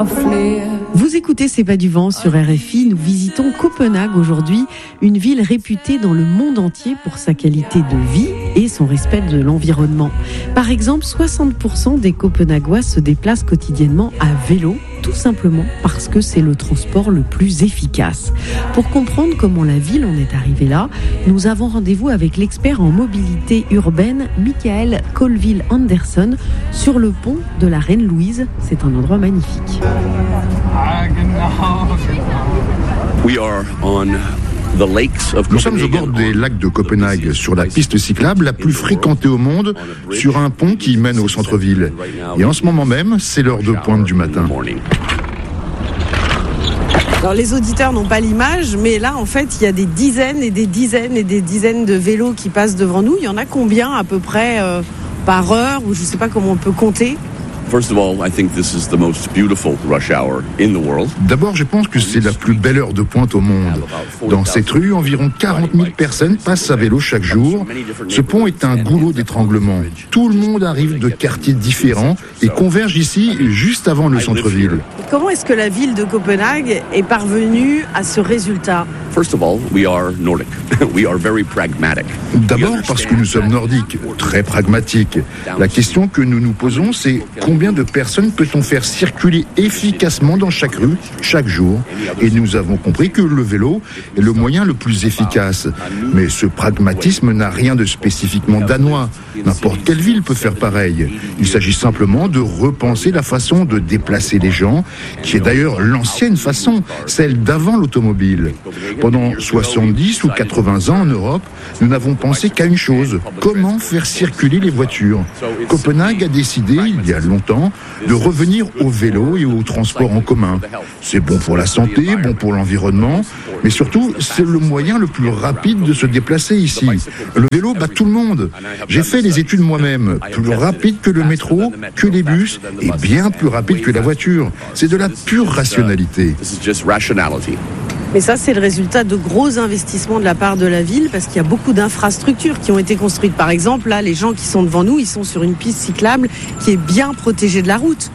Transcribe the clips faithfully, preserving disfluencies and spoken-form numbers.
Vous écoutez C'est pas du vent sur R F I. Nous visitons Copenhague aujourd'hui, une ville réputée dans le monde entier pour sa qualité de vie et son respect de l'environnement. Par exemple, soixante pour cent des Copenhaguois se déplacent quotidiennement à vélo, tout simplement parce que c'est le transport le plus efficace. Pour comprendre comment la ville en est arrivée là, nous avons rendez-vous avec l'expert en mobilité urbaine, Michael Colville-Anderson, sur le pont de la Reine Louise. C'est un endroit magnifique. We are on the lakes of Nous sommes au bord des lacs de Copenhague, sur la piste cyclable la plus fréquentée au monde, sur un pont qui mène au centre-ville. Et en ce moment même, c'est l'heure de pointe du matin. Alors les auditeurs n'ont pas l'image, mais là en fait il y a des dizaines et des dizaines et des dizaines de vélos qui passent devant nous. Il y en a combien à peu près euh, par heure, ou je ne sais pas comment on peut compter? D'abord, je pense que c'est la plus belle heure de pointe au monde. Dans cette rue, environ quarante mille personnes passent à vélo chaque jour. Ce pont est un goulot d'étranglement. Tout le monde arrive de quartiers différents et converge ici juste avant le centre-ville. Comment est-ce que la ville de Copenhague est parvenue à ce résultat? D'abord parce que nous sommes nordiques, très pragmatiques. La question que nous nous posons, c'est combien de personnes peut-on faire circuler efficacement dans chaque rue, chaque jour? Et nous avons compris que le vélo est le moyen le plus efficace. Mais ce pragmatisme n'a rien de spécifiquement danois. N'importe quelle ville peut faire pareil. Il s'agit simplement de repenser la façon de déplacer les gens, qui est d'ailleurs l'ancienne façon, celle d'avant l'automobile. Pendant soixante-dix ou quatre-vingts ans en Europe, nous n'avons pensé qu'à une chose: comment faire circuler les voitures. Copenhague a décidé, il y a longtemps, de revenir au vélo et au transport en commun. C'est bon pour la santé, bon pour l'environnement, mais surtout, c'est le moyen le plus rapide de se déplacer ici. Le vélo bat tout le monde. J'ai fait les études moi-même, plus rapide que le métro, que les bus, et bien plus rapide que la voiture. C'est de la pure rationalité. Mais ça, c'est le résultat de gros investissements de la part de la ville, parce qu'il y a beaucoup d'infrastructures qui ont été construites. Par exemple, là, les gens qui sont devant nous, ils sont sur une piste cyclable qui est bien protégée de la route.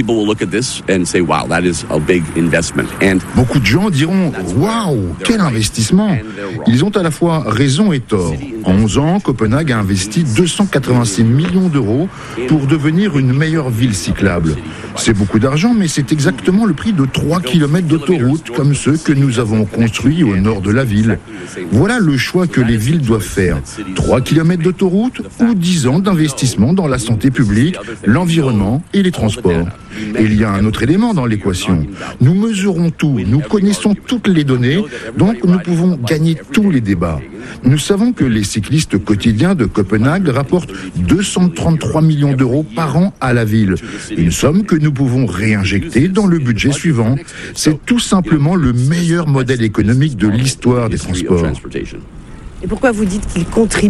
Beaucoup de gens diront « Waouh, quel investissement !» Ils ont à la fois raison et tort. En onze ans, Copenhague a investi deux cent quatre-vingt-six millions d'euros pour devenir une meilleure ville cyclable. C'est beaucoup d'argent, mais c'est exactement le prix de trois kilomètres d'autoroute, comme ceux que nous avons construits au nord de la ville. Voilà le choix que les villes doivent faire. trois kilomètres d'autoroute ou dix ans d'investissement dans la santé publique, l'environnement et les transports. Et il y a un autre élément dans l'équation. Nous mesurons tout, nous connaissons toutes les données, donc nous pouvons gagner tous les débats. Nous savons que les cyclistes quotidiens de Copenhague rapportent deux cent trente-trois millions d'euros par an à la ville. Une somme que nous pouvons réinjecter dans le budget suivant. C'est tout simplement le meilleur modèle économique de l'histoire des transports. Et pourquoi vous dites qu'il contribue ?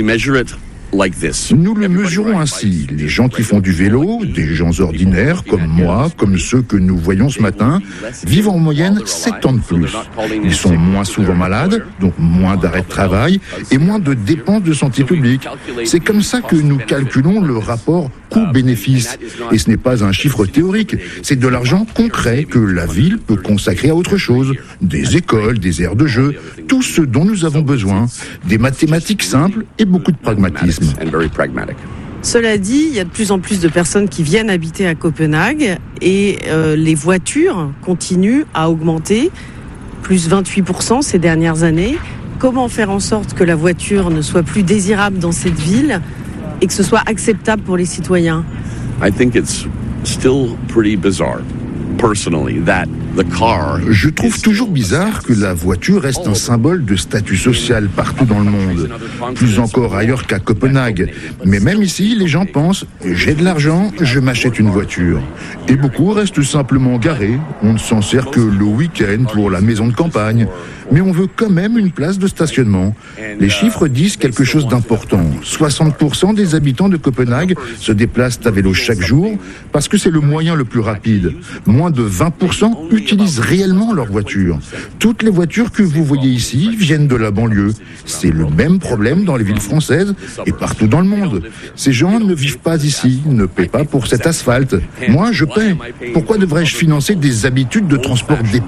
Nous le mesurons ainsi. Les gens qui font du vélo, des gens ordinaires comme moi, comme ceux que nous voyons ce matin, vivent en moyenne sept ans de plus. Ils sont moins souvent malades, donc moins d'arrêts de travail et moins de dépenses de santé publique. C'est comme ça que nous calculons le rapport coût-bénéfice. Et ce n'est pas un chiffre théorique, c'est de l'argent concret que la ville peut consacrer à autre chose. Des écoles, des aires de jeu, tout ce dont nous avons besoin. Des mathématiques simples et beaucoup de pragmatisme. Cela dit, il y a de plus en plus de personnes qui viennent habiter à Copenhague et euh, les voitures continuent à augmenter, plus vingt-huit pour cent ces dernières années. Comment faire en sorte que la voiture ne soit plus désirable dans cette ville et que ce soit acceptable pour les citoyens? I think it's still pretty bizarre, personally, that Je trouve toujours bizarre que la voiture reste un symbole de statut social partout dans le monde, plus encore ailleurs qu'à Copenhague. Mais même ici, les gens pensent « j'ai de l'argent, je m'achète une voiture ». Et beaucoup restent simplement garés, on ne s'en sert que le week-end pour la maison de campagne. Mais on veut quand même une place de stationnement. Les chiffres disent quelque chose d'important. soixante pour cent des habitants de Copenhague se déplacent à vélo chaque jour parce que c'est le moyen le plus rapide. Moins de vingt pour cent utilisent utilisent réellement leur voiture. Toutes les voitures que vous voyez ici viennent de la banlieue. C'est le même problème dans les villes françaises et partout dans le monde. Ces gens ne vivent pas ici, ne paient pas pour cet asphalte. Moi, je paie. Pourquoi devrais-je financer des habitudes de transport dépassées ?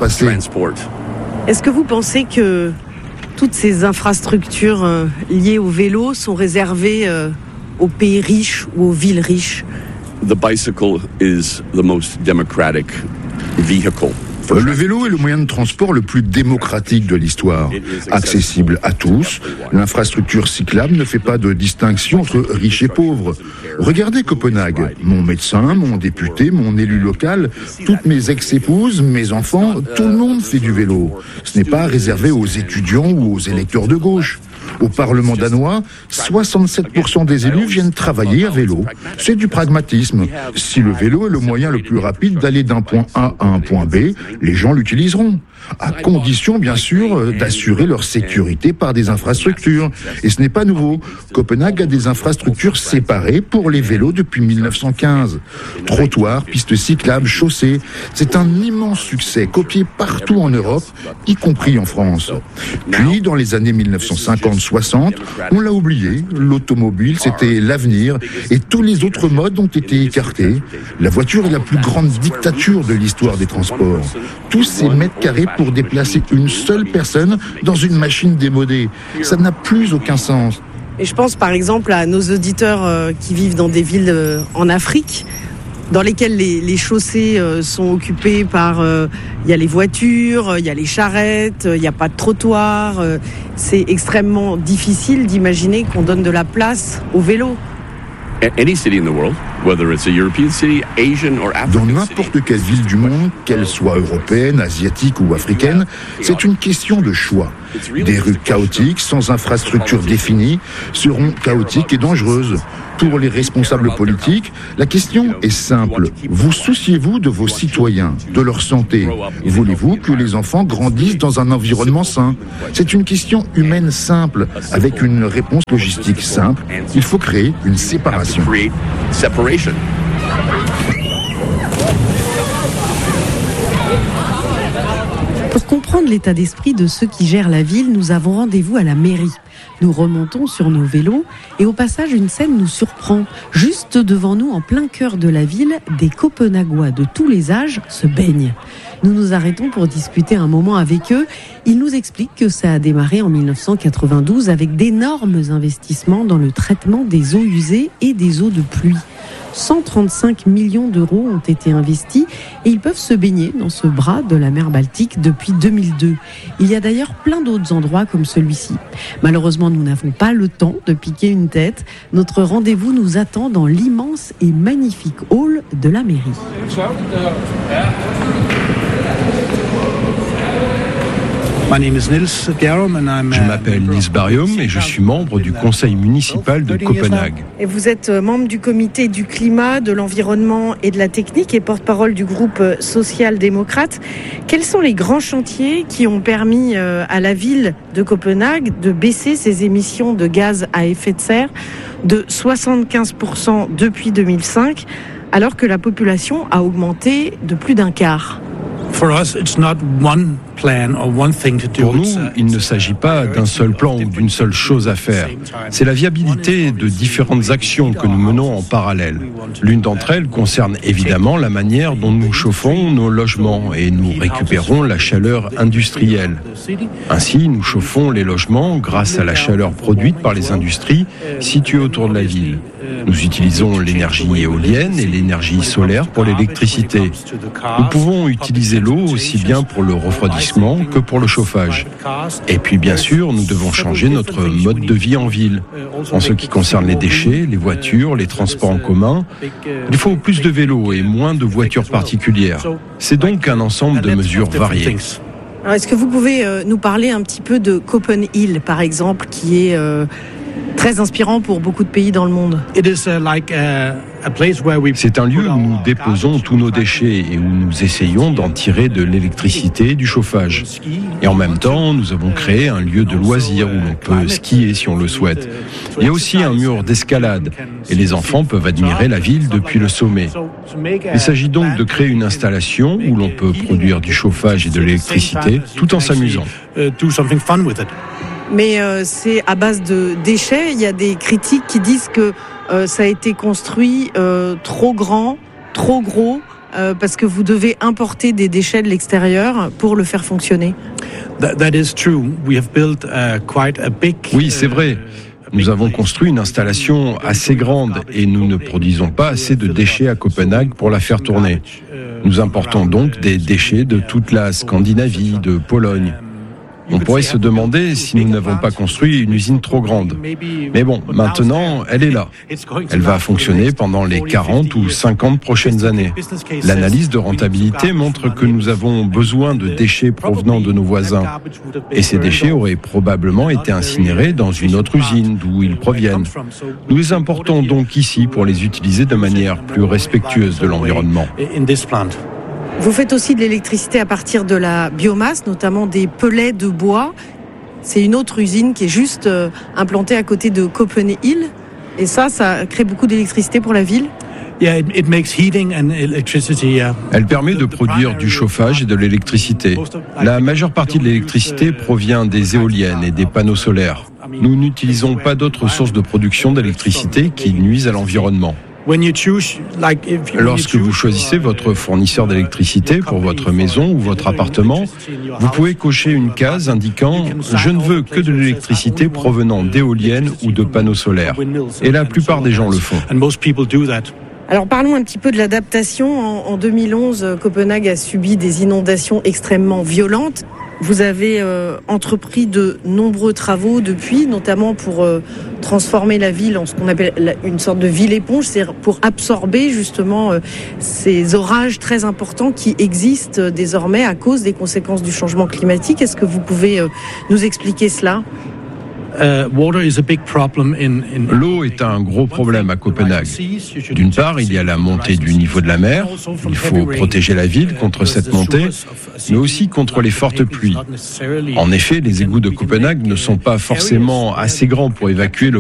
Est-ce que vous pensez que toutes ces infrastructures euh, liées au vélo sont réservées euh, aux pays riches ou aux villes riches ? The bicycle is the most democratic vehicle. Le vélo est le moyen de transport le plus démocratique de l'histoire. Accessible à tous, l'infrastructure cyclable ne fait pas de distinction entre riches et pauvres. Regardez Copenhague. Mon médecin, mon député, mon élu local, toutes mes ex-épouses, mes enfants, tout le monde fait du vélo. Ce n'est pas réservé aux étudiants ou aux électeurs de gauche. Au Parlement danois, soixante-sept pour cent des élus viennent travailler à vélo. C'est du pragmatisme. Si le vélo est le moyen le plus rapide d'aller d'un point A à un point B, les gens l'utiliseront. À condition, bien sûr, d'assurer leur sécurité par des infrastructures. Et ce n'est pas nouveau. Copenhague a des infrastructures séparées pour les vélos depuis mille neuf cent quinze. Trottoirs, pistes cyclables, chaussées. C'est un immense succès, copié partout en Europe, y compris en France. Puis, dans les années mille neuf cent cinquante soixante, on l'a oublié. L'automobile, c'était l'avenir. Et tous les autres modes ont été écartés. La voiture est la plus grande dictature de l'histoire des transports. Tous ces mètres carrés pour déplacer une seule personne dans une machine démodée. Ça n'a plus aucun sens. Et je pense par exemple à nos auditeurs euh, qui vivent dans des villes euh, en Afrique, dans lesquelles les, les chaussées euh, sont occupées par... Il euh, y a les voitures, il euh, y a les charrettes, il euh, n'y a pas de trottoir. Euh, c'est extrêmement difficile d'imaginer qu'on donne de la place au vélo. Any city in the world, whether it's a European city, Asian or African Dans n'importe quelle ville du monde, qu'elle soit européenne, asiatique ou africaine, c'est une question de choix. Des rues chaotiques, sans infrastructure définie, seront chaotiques et dangereuses. Pour les responsables politiques, la question est simple. Vous souciez-vous de vos citoyens, de leur santé ? Voulez-vous que les enfants grandissent dans un environnement sain ? C'est une question humaine simple, avec une réponse logistique simple. Il faut créer une séparation. Pour comprendre l'état d'esprit de ceux qui gèrent la ville, nous avons rendez-vous à la mairie. Nous remontons sur nos vélos et au passage, une scène nous surprend. Juste devant nous, en plein cœur de la ville, des Copenhaguois de tous les âges se baignent. Nous nous arrêtons pour discuter un moment avec eux. Ils nous expliquent que ça a démarré en mille neuf cent quatre-vingt-douze avec d'énormes investissements dans le traitement des eaux usées et des eaux de pluie. cent trente-cinq millions d'euros ont été investis et ils peuvent se baigner dans ce bras de la mer Baltique depuis deux mille deux. Il y a d'ailleurs plein d'autres endroits comme celui-ci. Malheureusement, nous n'avons pas le temps de piquer une tête. Notre rendez-vous nous attend dans l'immense et magnifique hall de la mairie. Je m'appelle Nils Barium et je suis membre du conseil municipal de Copenhague. Et vous êtes membre du comité du climat, de l'environnement et de la technique et porte-parole du groupe social-démocrate. Quels sont les grands chantiers qui ont permis à la ville de Copenhague de baisser ses émissions de gaz à effet de serre de soixante-quinze pour cent depuis deux mille cinq, alors que la population a augmenté de plus d'un quart ? Pour nous, il ne s'agit pas d'un seul plan ou d'une seule chose à faire. C'est la viabilité de différentes actions que nous menons en parallèle. L'une d'entre elles concerne évidemment la manière dont nous chauffons nos logements et nous récupérons la chaleur industrielle. Ainsi, nous chauffons les logements grâce à la chaleur produite par les industries situées autour de la ville. Nous utilisons l'énergie éolienne et l'énergie solaire pour l'électricité. Nous pouvons utiliser l'eau aussi bien pour le refroidissement que pour le chauffage. Et puis bien sûr, nous devons changer notre mode de vie en ville. En ce qui concerne les déchets, les voitures, les transports en commun, il faut plus de vélos et moins de voitures particulières. C'est donc un ensemble de mesures variées. Alors, est-ce que vous pouvez euh, nous parler un petit peu de Copenhill, par exemple, qui est euh, Très inspirant pour beaucoup de pays dans le monde. C'est un lieu où nous déposons tous nos déchets et où nous essayons d'en tirer de l'électricité et du chauffage. Et en même temps, nous avons créé un lieu de loisirs où l'on peut skier si on le souhaite. Il y a aussi un mur d'escalade et les enfants peuvent admirer la ville depuis le sommet. Il s'agit donc de créer une installation où l'on peut produire du chauffage et de l'électricité tout en s'amusant. Mais euh, c'est à base de déchets. Il y a des critiques qui disent que euh, ça a été construit euh, trop grand, trop gros, euh, parce que vous devez importer des déchets de l'extérieur pour le faire fonctionner. Oui, c'est vrai. Nous avons construit une installation assez grande et nous ne produisons pas assez de déchets à Copenhague pour la faire tourner. Nous importons donc des déchets de toute la Scandinavie, de Pologne. On pourrait se demander si nous n'avons pas construit une usine trop grande. Mais bon, maintenant, elle est là. Elle va fonctionner pendant les quarante ou cinquante prochaines années. L'analyse de rentabilité montre que nous avons besoin de déchets provenant de nos voisins. Et ces déchets auraient probablement été incinérés dans une autre usine d'où ils proviennent. Nous les importons donc ici pour les utiliser de manière plus respectueuse de l'environnement. Vous faites aussi de l'électricité à partir de la biomasse, notamment des pellets de bois. C'est une autre usine qui est juste euh, implantée à côté de Copenhague. Et ça, ça crée beaucoup d'électricité pour la ville. Elle permet de produire du chauffage et de l'électricité. La majeure partie de l'électricité provient des éoliennes et des panneaux solaires. Nous n'utilisons pas d'autres sources de production d'électricité qui nuisent à l'environnement. Lorsque vous choisissez votre fournisseur d'électricité pour votre maison ou votre appartement, vous pouvez cocher une case indiquant « Je ne veux que de l'électricité provenant d'éoliennes ou de panneaux solaires ». Et la plupart des gens le font. Alors parlons un petit peu de l'adaptation. En, en deux mille onze, Copenhague a subi des inondations extrêmement violentes. Vous avez euh, entrepris de nombreux travaux depuis, notamment pour euh, transformer la ville en ce qu'on appelle la, une sorte de ville éponge, c'est pour absorber justement euh, ces orages très importants qui existent euh, désormais à cause des conséquences du changement climatique. Est-ce que vous pouvez euh, nous expliquer cela ? L'eau est un gros problème à Copenhague. D'une part, il y a la montée du niveau de la mer. Il faut protéger la ville contre cette montée, mais aussi contre les fortes pluies. En effet, les égouts de Copenhague ne sont pas forcément assez grands pour évacuer l'eau